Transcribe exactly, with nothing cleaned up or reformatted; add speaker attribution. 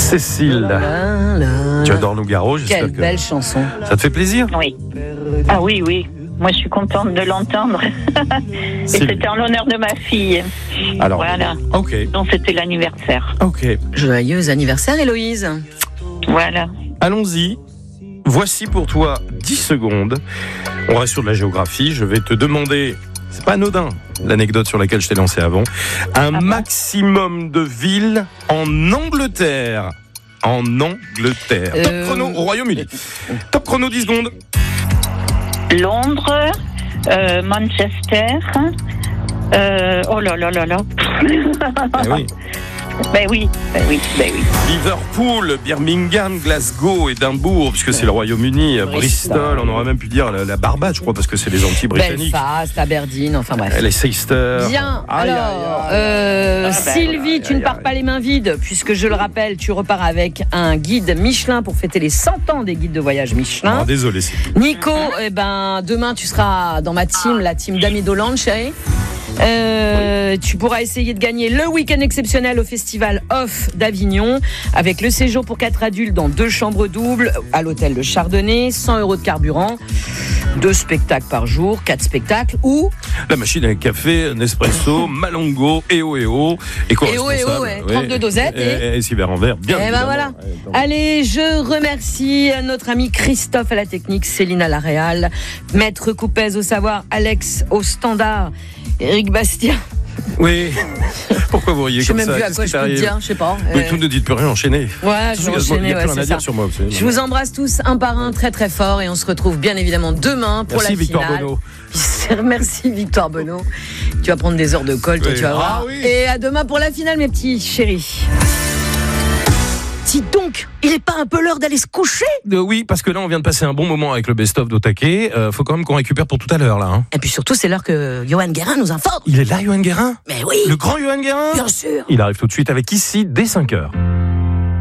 Speaker 1: Cécile,
Speaker 2: La, la.
Speaker 1: tu adores Nougaro, j'espère
Speaker 2: Quelle
Speaker 1: que
Speaker 2: belle chanson.
Speaker 1: ça te fait plaisir.
Speaker 3: Oui. Ah oui, oui. Moi, je suis contente de l'entendre. Et
Speaker 1: C'est-
Speaker 3: c'était en l'honneur de ma fille.
Speaker 1: Alors,
Speaker 3: Voilà.
Speaker 1: ok,
Speaker 3: Donc, c'était l'anniversaire.
Speaker 1: ok.
Speaker 2: Joyeux anniversaire, Héloïse.
Speaker 3: Voilà.
Speaker 1: Allons-y. Voici pour toi dix secondes. On reste sur de la géographie. Je vais te demander, c'est pas anodin, l'anecdote sur laquelle je t'ai lancé avant, un
Speaker 3: bon
Speaker 1: maximum de villes en Angleterre. En Angleterre.
Speaker 2: Euh,
Speaker 1: Top chrono au Royaume-Uni. Top chrono dix secondes.
Speaker 3: Londres, euh, Manchester. Euh, oh là là là là.
Speaker 1: Eh oui.
Speaker 3: Ben oui, ben oui, ben oui.
Speaker 1: Liverpool, Birmingham, Glasgow, Édimbourg, puisque c'est le Royaume-Uni, Bristol, on aurait même pu dire la, la Barbade, je crois, parce que c'est les Antilles britanniques.
Speaker 2: Belfast, Aberdeen, enfin bref.
Speaker 1: Leicester.
Speaker 2: Bien,
Speaker 1: Aïe,
Speaker 2: alors,
Speaker 1: aïe, aïe.
Speaker 2: euh,
Speaker 3: Ah ben,
Speaker 2: Sylvie,
Speaker 1: aïe,
Speaker 2: tu ne
Speaker 1: aïe,
Speaker 2: pars
Speaker 1: aïe.
Speaker 2: pas les mains vides, puisque je le rappelle, tu repars avec un guide Michelin pour fêter les cent ans des guides de voyage Michelin.
Speaker 1: Oh, désolé, c'est
Speaker 2: Nico, eh ben, demain tu seras dans ma team, la team d'Ami Dolan, chérie. Euh, tu pourras essayer de gagner le week-end exceptionnel au festival Off d'Avignon avec le séjour pour quatre adultes dans deux chambres doubles à l'hôtel de Chardonnay, cent euros de carburant, deux spectacles par jour, quatre spectacles ou
Speaker 1: la machine à café, Nespresso, Malongo, E O E O, éco-responsable.
Speaker 2: E O E O, ouais, trente-deux dosettes et-
Speaker 1: et, et cyber en verre, bien
Speaker 2: Eh ben
Speaker 1: évidemment.
Speaker 2: voilà.
Speaker 1: Ouais, donc-
Speaker 2: Allez, je remercie notre ami Christophe à la technique, Céline à la réal, Maître Coupez au savoir, Alex au standard, Eric Bastien.
Speaker 1: Oui. Pourquoi vous riez
Speaker 2: Je sais
Speaker 1: comme
Speaker 2: même
Speaker 1: ça?
Speaker 2: plus à
Speaker 1: Qu'est-ce
Speaker 2: quoi
Speaker 1: qui
Speaker 2: je peux te
Speaker 1: t'arrive?
Speaker 2: dire, je sais pas.
Speaker 1: Oui,
Speaker 2: Euh,
Speaker 1: tout ne dites plus rien, enchaînez.
Speaker 2: Voilà, je vais
Speaker 1: Il
Speaker 2: enchaîner,
Speaker 1: n'y a
Speaker 2: ouais,
Speaker 1: plus rien
Speaker 2: c'est
Speaker 1: à dire
Speaker 2: ça.
Speaker 1: sur moi. vous savez.
Speaker 2: Je vous embrasse tous un par un très très fort et on se retrouve bien évidemment demain pour
Speaker 1: Merci
Speaker 2: la
Speaker 1: Victor
Speaker 2: finale.
Speaker 1: Bonneau.
Speaker 2: Merci Victor Bonneau. Tu vas prendre des heures de colle, toi
Speaker 1: Oui.
Speaker 2: tu vas voir.
Speaker 1: Ah oui.
Speaker 2: Et à demain pour la finale mes petits chéris. Dis donc, il est pas un peu l'heure d'aller se coucher?
Speaker 1: Euh, oui, parce que là, on vient de passer un bon moment avec le best-of d'Otake. Euh, faut quand même qu'on récupère pour tout à l'heure, là. Hein.
Speaker 2: Et puis surtout, c'est l'heure que Johan Guérin nous informe.
Speaker 1: Il est là, Johan Guérin?
Speaker 2: Mais oui,
Speaker 1: Le grand Johan Guérin?
Speaker 2: bien sûr.
Speaker 1: Il arrive tout de suite avec Ici, dès cinq heures.